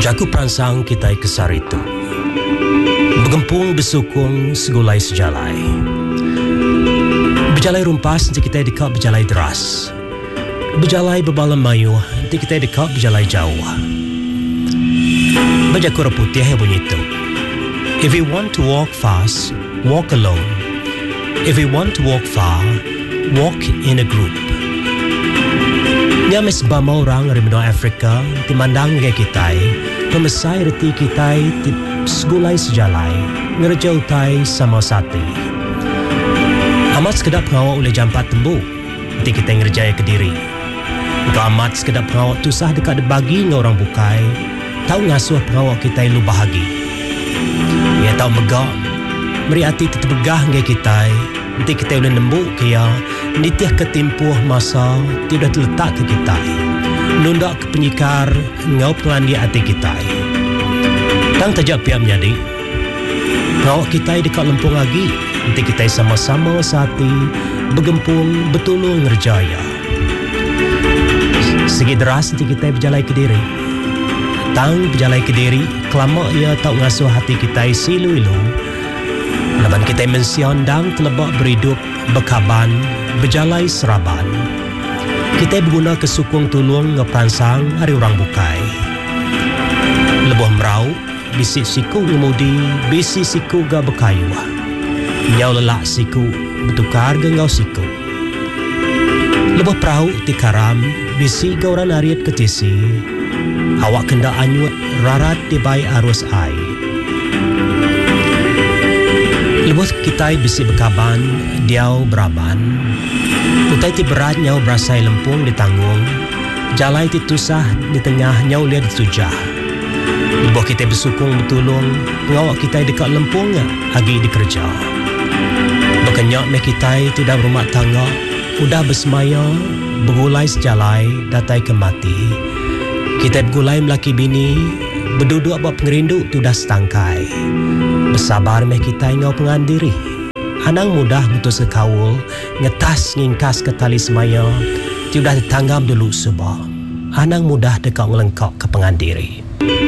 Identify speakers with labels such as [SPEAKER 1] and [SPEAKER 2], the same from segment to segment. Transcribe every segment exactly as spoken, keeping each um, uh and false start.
[SPEAKER 1] Jaku perangsang kita kesar itu Begempung besukung segulai sejalai Berjalai rumpas nanti kita dekat berjalai deras Berjalai berbalam mayu nanti kita dekat berjalai jauh Bajaku putih bunyi itu If you want to walk fast, walk alone. If you want to walk far, walk in a group. Nya mes bama orang dari benua Afrika timandang ke kita, pemesai reti kita ti segulai sejalai, ngerjau tai sama sati. Amat sekedap pengawak oleh jampat tembu, nanti kita ngerjaya ke diri. Engkau amat sekedap pengawak tusah dekat debagi dengan orang bukai, tahu ngasuh pengawak kita lu bahagi. Ia tahu megak, meri hati terbegah dengan kita, nanti kita boleh nembuk kaya, nitiah ketimpuh masa, tidak terletak ke kita. Nundak ke penyikar, ngau pengandi hati kita. Tang tajak pihak menjadi, ngawak kita dekat lempung lagi, nanti kita sama-sama sehati, bergempung, betulung ngerjaya. Segi deras nanti kita berjalai ke diri. Tang berjalai ke diri, kelama ia tak ngasuh hati kita silu-ilu. Laban kita mensiandang telebak berhidup, berkaban, berjalai seraban. Kita berguna kesukung tulung ngeperansang hari orang bukai. Lebuh merau, bisi siku ngemudi, bisi siku ga berkayu. Nyau lelak siku, bertukar gengau siku. Lebuh perahu tikaram, bisi ga orang ariat ketisi. Awak kena anyut rarat di bayi arus air. Lepas kita bisi berkaban, diau beraban. Utai ti berat nyau berasai lempung di tanggung. Jalai ti tusah di tengah nyau liat ditujah. Lepas kita bersukung betulung, pengawak kita dekat lempung agi dikerja. Berkenyak me kita tidak berumah tangga, udah bersemaya, bergulai sejalai, datai ke mati. Kita bergulai melaki bini, berduduk buat pengerindu tu dah setangkai. Bersabar meh kita ingau pengandiri. Anang mudah mutus ke kawul, ngetas ngingkas ke tali semaya, tu dah ditanggam dulu subah. Anang mudah dekat ngelengkak ke pengandiri.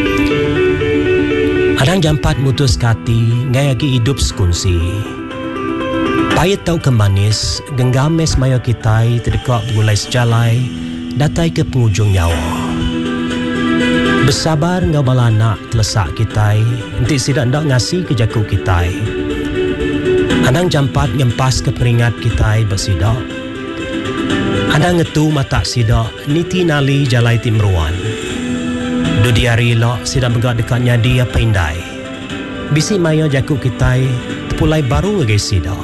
[SPEAKER 1] Anang jampat mutus kati, ngai lagi hidup sekunsi. Payet tau ke manis, genggam mes semaya kita terdekat bergulai sejalai, datai ke penghujung nyawa. Bersabar ngau balanak telesak kita, nanti sidak ndak ngasih ke jaku kita. Anang jampat ngempas ke peringat kita bersidak. Anang ngetu mata sidak, niti nali jalai timruan. Dudi hari lok sidak megak dekat nyadi apa indai. Bisi maya jaku kita, terpulai baru ngegay sidak.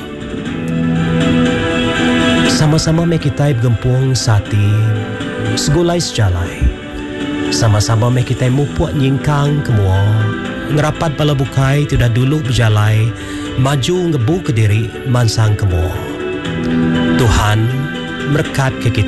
[SPEAKER 1] Sama-sama me kita bergempung sati, segulai sejalai. Sama-sama meh kita mupuak nyingkang kemua. Ngerapat pala bukai tu dah dulu berjalai, maju ngebu ke diri mansang kemua. Tuhan berkat ke kita.